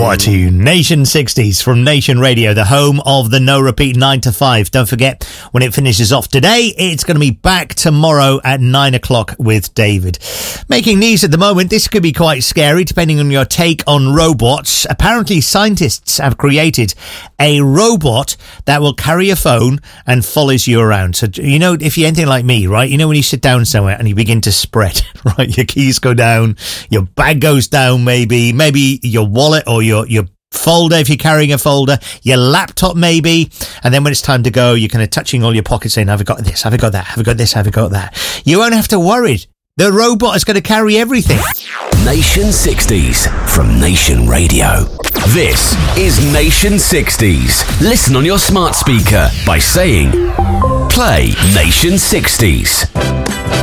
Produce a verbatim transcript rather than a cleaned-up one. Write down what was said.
What a tune. Nation sixties from Nation Radio, the home of the No Repeat nine to five. Don't forget, when it finishes off today, it's going to be back tomorrow at nine o'clock with David. Making news at the moment, this could be quite scary depending on your take on robots. Apparently, scientists have created a robot that will carry a phone and follows you around. So, you know, if you're anything like me, right, you know when you sit down somewhere and you begin to spread, right, your keys go down, your bag goes down maybe, maybe your wallet or your, your folder if you're carrying a folder, your laptop maybe, and then when it's time to go, you're kind of touching all your pockets saying, have I got this, have I got that, have I got this, have I got that. You won't have to worry. The robot is going to carry everything. Nation sixties from Nation Radio. This is Nation sixties. Listen on your smart speaker by saying, play Nation sixties.